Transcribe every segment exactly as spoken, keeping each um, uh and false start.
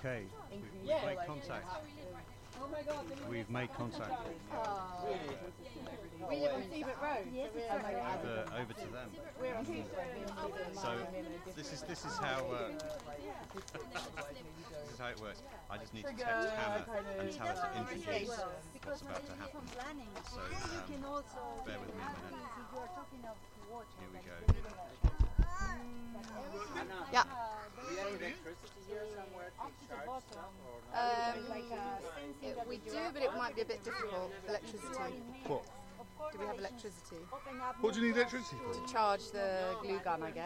Okay, we, we've made contact. We've made contact. We live on Seabrook Road. Over, over to them. We're on Seabrook. So this is this is how uh, this is how it works. I just need to text Hannah and tell her to introduce what's about to happen. So um, bear with me a minute. Here we go. Yeah. Um, it, we do, but it might be a bit difficult. Electricity. What? Do we have electricity? What do you need electricity for? To charge the glue gun, I guess.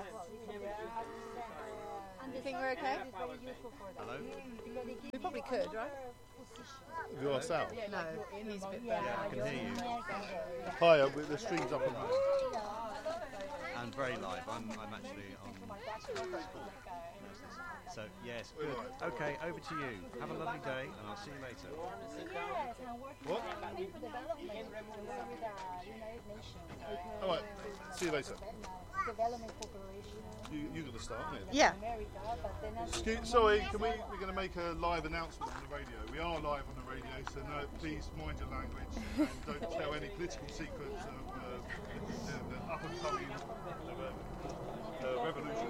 Do you think we're okay? Hello? We probably could, right? Have you asked Al? No, he's a bit Yeah, better. I can hear you. Hi, uh, the stream's up and running. And very live. I'm, I'm actually on school. So, yes, good. Okay, over to you. Have a lovely day, and I'll see you later. What? All right, see you later. You, you got to start, aren't you? Yeah. Excuse, sorry, can we, we're going to make a live announcement on the radio. We are live on the radio, so no, please mind your language and don't tell any political secrets of uh, the, the up and coming uh, uh, revolution.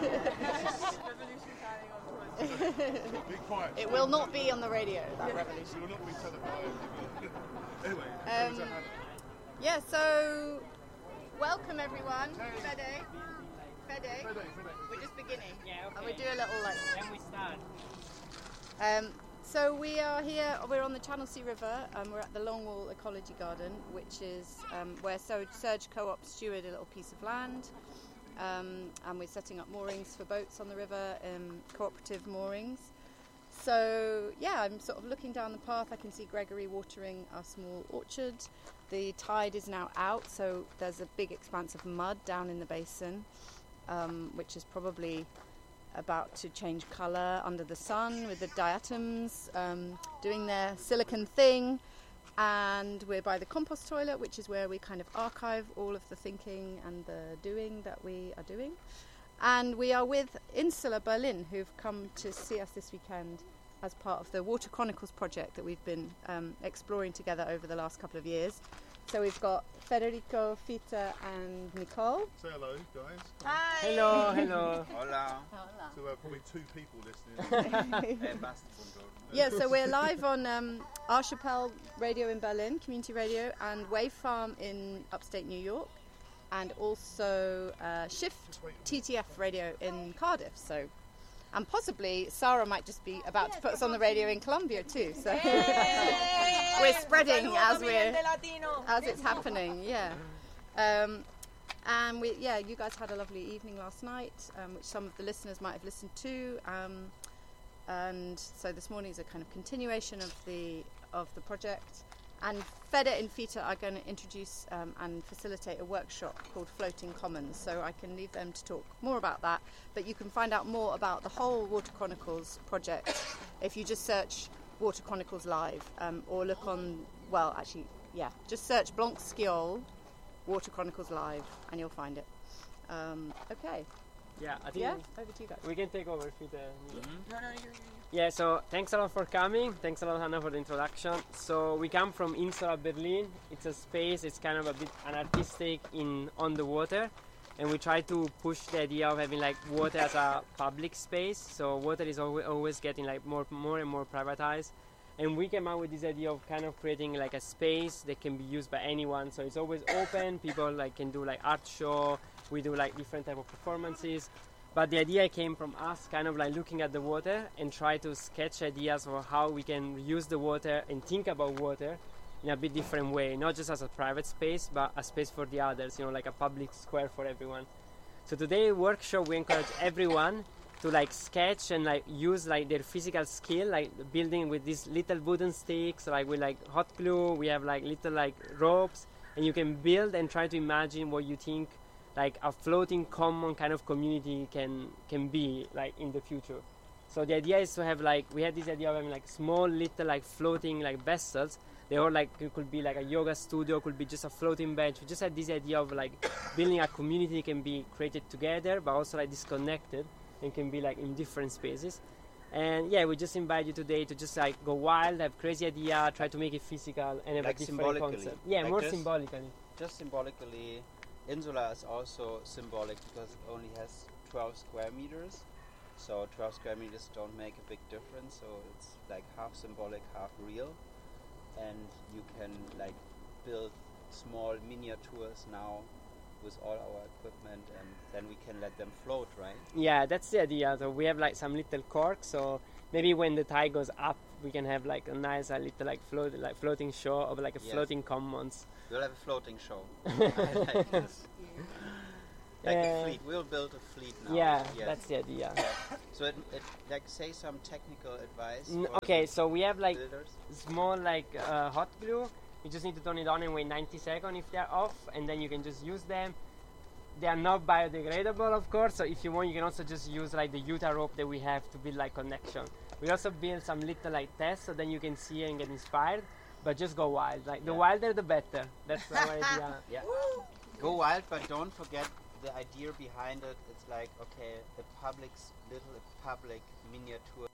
Be quiet. It will not be on the radio, that revolution. It will not be televised. Anyway, Um, over to Hannah. Yeah, so welcome everyone. Fede. Fede. Fede, Fede. We're just beginning. Yeah, okay. And we do a little like. Then we start. Um, so we are here, we're on the Channel Sea River, and we're at the Longwall Ecology Garden, which is um, where Surge, Surge Co-op steward a little piece of land. Um, and we're setting up moorings for boats on the river, um, cooperative moorings. So yeah, I'm sort of looking down the path. I can see Gregory watering our small orchard. The tide is now out, so there's a big expanse of mud down in the basin, um, which is probably about to change colour under the sun with the diatoms um, doing their silicon thing. And we're by the compost toilet, which is where we kind of archive all of the thinking and the doing that we are doing. And we are with Insula Berlin, who've come to see us this weekend as part of the Water Chronicles project that we've been um, exploring together over the last couple of years. So we've got Federico, Fita and Nicole. Say hello, guys. Hi! Hello, hello. Hola. So uh, probably two people listening. Yeah, so we're live on um, Archipel Radio in Berlin, community radio, and Wave Farm in upstate New York, and also uh, Shift T T F Radio in Cardiff. So, and possibly Sarah might just be about to put us on the radio in Colombia too. So we're spreading as we're as it's happening. Yeah. Um, and we, yeah, you guys had a lovely evening last night, um, which some of the listeners might have listened to. Um, and so this morning is a kind of continuation of the of the project. And Fede and Fita are going to introduce um, and facilitate a workshop called Floating Commons. So I can leave them to talk more about that. But you can find out more about the whole Water Chronicles project if you just search Water Chronicles Live um, or look on, well, actually, yeah, just search Blanc Skiol Water Chronicles Live and you'll find it. Um, okay. Yeah, I think Yeah, over to you guys. we can take over with the. Mm-hmm. No, no, you're, Yeah, so thanks a lot for coming. Thanks a lot, Hannah, for the introduction. So we come from Insula Berlin. It's a space. It's kind of a bit an artistic in on the water, and we try to push the idea of having like water as a public space. So water is always, always getting like more, more and more privatized, and we came out with this idea of kind of creating like a space that can be used by anyone. So it's always open. People like can do like art show. We do like different type of performances. But the idea came from us kind of like looking at the water and try to sketch ideas for how we can use the water and think about water in a bit different way, not just as a private space, but a space for the others, you know, like a public square for everyone. So today workshop, we encourage everyone to like sketch and like use like their physical skill, like building with these little wooden sticks, like with like hot glue, we have like little like ropes, and you can build and try to imagine what you think like a floating common kind of community can can be like in the future. So the idea is to have like, we had this idea of having like small little like floating like vessels. They all like, it could be like a yoga studio, could be just a floating bench. We just had this idea of like building a community can be created together, but also like disconnected and can be like in different spaces. And yeah, we just invite you today to just like go wild, have crazy idea, try to make it physical, and have like a different concept. Yeah, like more just symbolically. Just symbolically, Insula is also symbolic because it only has twelve square meters. So twelve square meters don't make a big difference. So it's like half symbolic, half real, and you can like build small miniatures now with all our equipment, and then we can let them float, right? Yeah, that's the idea. So we have like some little corks, so maybe when the tide goes up, we can have like a nice uh, little like float, like floating show of like a Yes. floating commons. We'll have a floating show. I like this. Like Uh, a fleet. We'll build a fleet now. Yeah, Yes. that's the idea. So it, it like say some technical advice. N- for okay, the so we have like builders. small like uh, hot glue. You just need to turn it on and wait ninety seconds if they're off, and then you can just use them. They are not biodegradable, of course, so if you want, you can also just use like the Utah rope that we have to build like connection. We also build some little like tests so then you can see and get inspired, but just go wild. Like the Yeah. wilder, the better. That's our idea. Yeah. Go wild, but don't forget the idea behind it. It's like, okay, a public, s- little public miniature